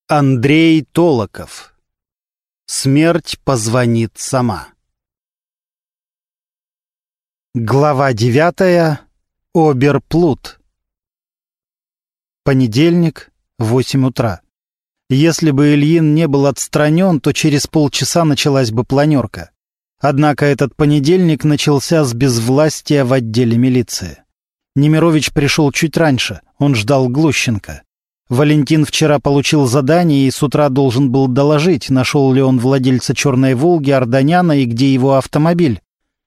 Андрей Толоков. Смерть позвонит сама. Глава 9. Оберплут. Понедельник, 8 утра. Если бы Ильин не был отстранен, то через полчаса началась бы планерка. Однако этот понедельник начался с безвластия в отделе милиции. Немирович пришел чуть раньше, он ждал Глущенко. Валентин вчера получил задание и с утра должен был доложить, нашел ли он владельца «Черной Волги» Арданяна и где его автомобиль.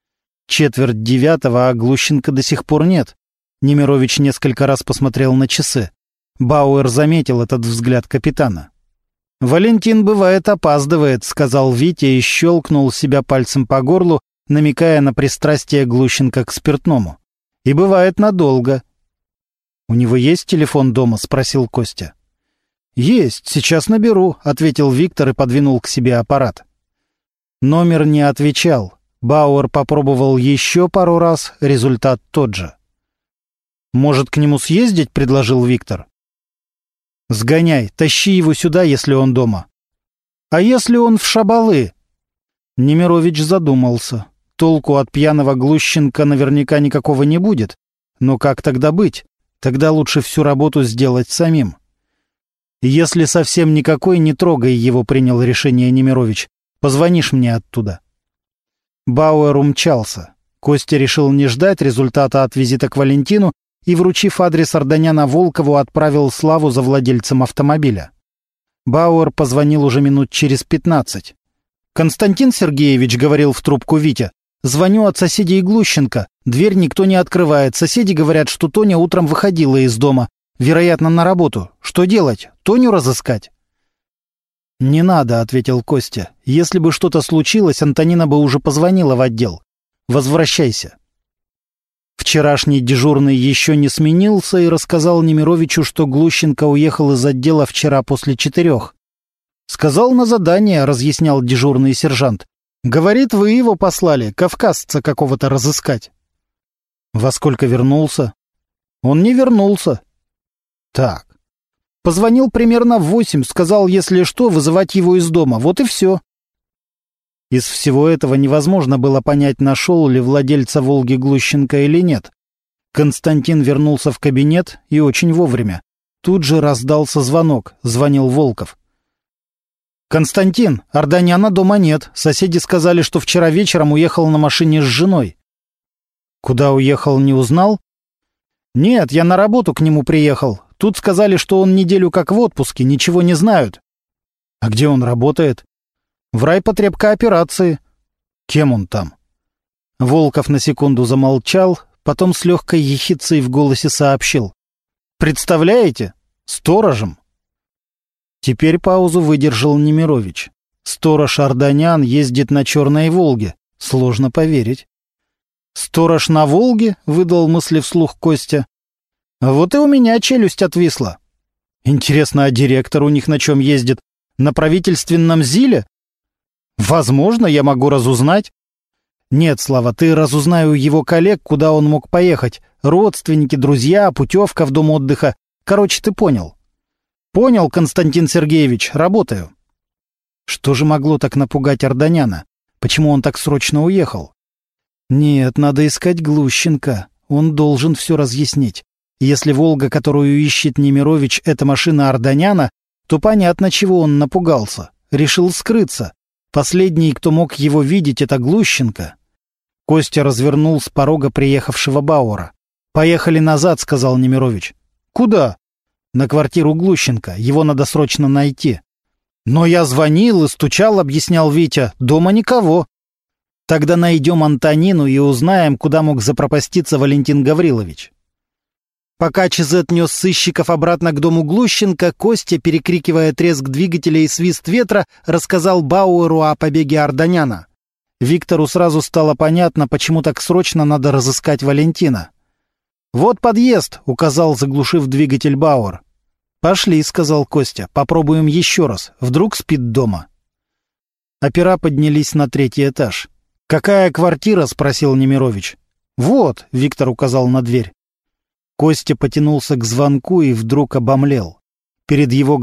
8:45, а Глущенко до сих пор нет. Немирович несколько раз посмотрел на часы. Бауэр заметил этот взгляд капитана. «Валентин, бывает, опаздывает», — сказал Витя и щелкнул себя пальцем по горлу, намекая на пристрастие Глущенко к спиртному. «И бывает надолго». «У него есть телефон дома?» — спросил Костя. «Есть, сейчас наберу», — ответил Виктор и подвинул к себе аппарат. Номер не отвечал. Бауэр попробовал еще пару раз, результат тот же. «Может, к нему съездить?» — предложил Виктор. «Сгоняй, тащи его сюда, если он дома». «А если он в Шабалы?» Немирович задумался. Толку от пьяного Глущенко наверняка никакого не будет. Но как тогда быть? Тогда лучше всю работу сделать самим. «Если совсем никакой, не трогай его», — принял решение Немирович. «Позвонишь мне оттуда». Бауэр умчался. Костя решил не ждать результата от визита к Валентину и, вручив адрес Арданяна Волкову, отправил Славу за владельцем автомобиля. Бауэр позвонил уже минут через 15. «Константин Сергеевич», — говорил в трубку Витя, — «звоню от соседей Глущенко. Дверь никто не открывает. Соседи говорят, что Тоня утром выходила из дома. Вероятно, на работу. Что делать? Тоню разыскать?» «Не надо», — ответил Костя. «Если бы что-то случилось, Антонина бы уже позвонила в отдел. Возвращайся». Вчерашний дежурный еще не сменился и рассказал Немировичу, что Глущенко уехал из отдела вчера после 4. «Сказал на задание», — разъяснял дежурный сержант. «Говорит, вы его послали, кавказца какого-то разыскать». «Во сколько вернулся?» «Он не вернулся». «Так». «Позвонил примерно в 8, сказал, если что, вызывать его из дома. Вот и все». Из всего этого невозможно было понять, нашел ли владельца «Волги» Глущенко или нет. Константин вернулся в кабинет и очень вовремя. Тут же раздался звонок, звонил Волков. «Константин, Арданяна дома нет. Соседи сказали, что вчера вечером уехал на машине с женой». «Куда уехал, не узнал?» «Нет, я на работу к нему приехал. Тут сказали, что он неделю как в отпуске, ничего не знают». «А где он работает?» «В райпотребкооперации». «Кем он там?» Волков на секунду замолчал, потом с легкой ехидцей в голосе сообщил. «Представляете? Сторожем». Теперь паузу выдержал Немирович. Сторож Арданян ездит на «Черной Волге». Сложно поверить. «Сторож на Волге?» — выдал мысли вслух Костя. «Вот и у меня челюсть отвисла. Интересно, а директор у них на чем ездит? На правительственном ЗИЛе? Возможно, я могу разузнать». «Нет, Слава, ты разузнай у его коллег, куда он мог поехать. Родственники, друзья, путевка в дом отдыха. Короче, ты понял». «Понял, Константин Сергеевич, работаю». Что же могло так напугать Арданяна? Почему он так срочно уехал? Нет, надо искать Глущенко. Он должен все разъяснить. Если «Волга», которую ищет Немирович, это машина Арданяна, то понятно, чего он напугался. Решил скрыться. Последний, кто мог его видеть, это Глущенко. Костя развернул с порога приехавшего Бауэра. «Поехали назад», — сказал Немирович. «Куда?» «На квартиру Глущенко. Его надо срочно найти». «Но я звонил и стучал», — объяснял Витя. «Дома никого». «Тогда найдем Антонину и узнаем, куда мог запропаститься Валентин Гаврилович». Пока ЧЗ нес сыщиков обратно к дому Глущенко, Костя, перекрикивая треск двигателя и свист ветра, рассказал Бауэру о побеге Арданяна. Виктору сразу стало понятно, почему так срочно надо разыскать Валентина. «Вот подъезд», — указал, заглушив двигатель, Бауэр. «Пошли», — сказал Костя, — «попробуем еще раз. Вдруг спит дома». Опера поднялись на 3-й этаж. «Какая квартира?» — спросил Немирович. «Вот», — Виктор указал на дверь. Костя потянулся к звонку и вдруг обомлел. Перед его